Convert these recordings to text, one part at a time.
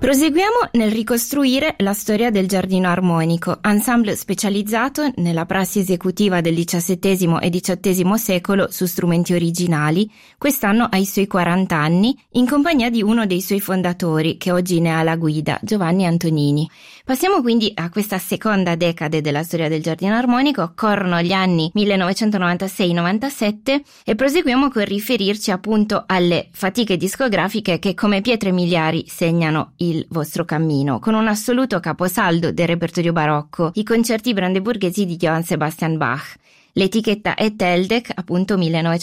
Proseguiamo nel ricostruire la storia del Giardino Armonico, ensemble specializzato nella prassi esecutiva del XVII e XVIII secolo su strumenti originali. Quest'anno ha i suoi 40 anni, in compagnia di uno dei suoi fondatori, che oggi ne ha la guida, Giovanni Antonini. Passiamo quindi a questa seconda decade della storia del Giardino Armonico, corrono gli anni 1996-97 e proseguiamo con riferirci appunto alle fatiche discografiche che come pietre miliari segnano il vostro cammino, con un assoluto caposaldo del repertorio barocco, i concerti brandeburghesi di Johann Sebastian Bach. L'etichetta è Teldec, appunto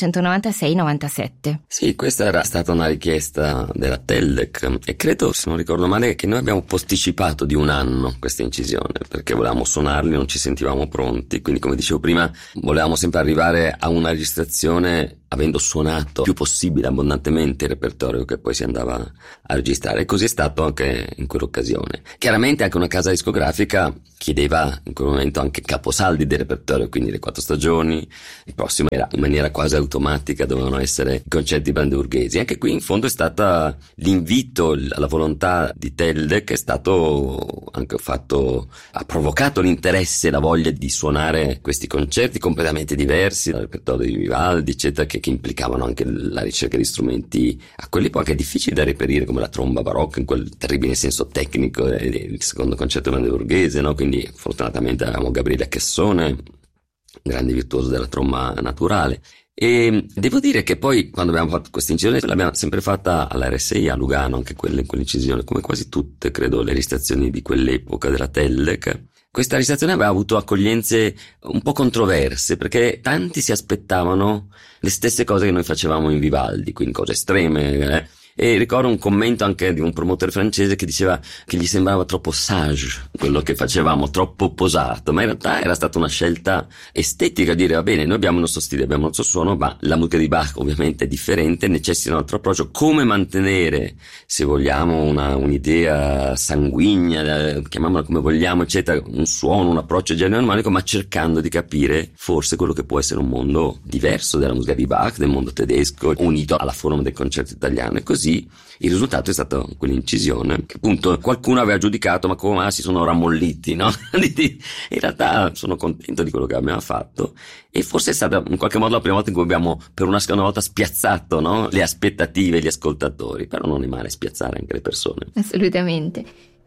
1996-97. Sì, questa era stata una richiesta della Teldec e credo, se non ricordo male, che noi abbiamo posticipato di un anno questa incisione perché volevamo suonarli, non ci sentivamo pronti, quindi come dicevo prima volevamo sempre arrivare a una registrazione avendo suonato più possibile abbondantemente il repertorio che poi si andava a registrare, e così è stato anche in quell'occasione. Chiaramente anche una casa discografica chiedeva in quel momento anche caposaldi del repertorio, quindi le 4 stagioni, il prossimo era in maniera quasi automatica, dovevano essere i concerti brandeburghesi. Anche qui in fondo è stata l'invito, la volontà di Telde, che è stato anche fatto, ha provocato l'interesse e la voglia di suonare questi concerti completamente diversi dal repertorio di Vivaldi, eccetera, che implicavano anche la ricerca di strumenti a quell'epoca difficili da reperire, come la tromba barocca in quel terribile senso tecnico del secondo concerto brandeburghese, no? Quindi fortunatamente avevamo Gabriele Chessone, grande virtuoso della tromba naturale. E devo dire che poi quando abbiamo fatto questa incisione l'abbiamo sempre fatta alla RSI a Lugano, anche quella in quell'incisione, come quasi tutte credo le registrazioni di quell'epoca della Teldec. Questa registrazione aveva avuto accoglienze un po' controverse, perché tanti si aspettavano le stesse cose che noi facevamo in Vivaldi, quindi cose estreme, E ricordo un commento anche di un promotore francese che diceva che gli sembrava troppo sage quello che facevamo, troppo posato, ma in realtà era stata una scelta estetica, dire va bene, noi abbiamo il nostro stile, abbiamo il nostro suono, ma la musica di Bach ovviamente è differente, necessita un altro approccio. Come mantenere, se vogliamo, un'idea sanguigna, chiamiamola come vogliamo, eccetera, un suono, un approccio germanico, ma cercando di capire forse quello che può essere un mondo diverso della musica di Bach, del mondo tedesco, unito alla forma del concerto italiano, e così il risultato è stato quell'incisione che appunto qualcuno aveva giudicato, ma come si sono rammolliti, no? In realtà sono contento di quello che abbiamo fatto, e forse è stata in qualche modo la prima volta in cui abbiamo per una seconda volta spiazzato, no? Le aspettative, gli ascoltatori, però non è male spiazzare anche le persone. Assolutamente.